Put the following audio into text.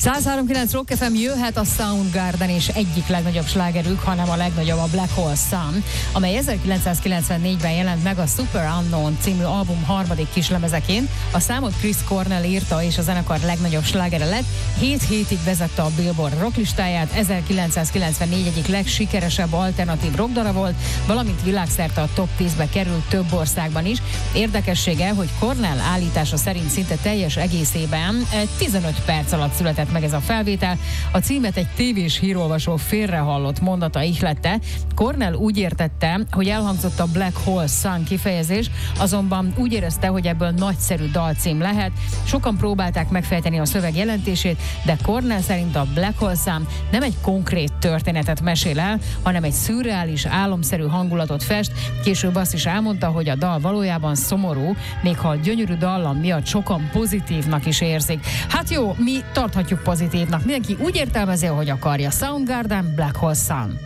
103.9 Rock FM, jöhet a Soundgarden és egyik legnagyobb slágerük, hanem a legnagyobb, a Black Hole Sun, amely 1994-ben jelent meg a Super Unknown című album harmadik kislemezeként. A számot Chris Cornell írta, és a zenekar legnagyobb slágere lett. 7 hétig vezette a Billboard rocklistáját, 1994 egyik legsikeresebb alternatív rockdala volt, valamint világszerte a top 10-be került több országban is. Érdekessége, hogy Cornell állítása szerint szinte teljes egészében 15 perc alatt született meg ez a felvétel. A címet egy tévés hírolvasó félrehallott mondata ihlette. Cornell úgy értette, hogy elhangzott a Black Hole Sun kifejezés, azonban úgy érezte, hogy ebből nagyszerű dalcím lehet. Sokan próbálták megfejteni a szöveg jelentését, de Cornell szerint a Black Hole Sun nem egy konkrét történetet mesél el, hanem egy szürreális, álomszerű hangulatot fest. Később azt is elmondta, hogy a dal valójában szomorú, még ha a gyönyörű dallam miatt sokan pozitívnak is érzik. Hát jó, mi tarthatjuk pozitívnak. Mindenki úgy értelmezi, hogy akarja. Soundgarden, Black Hole Sun.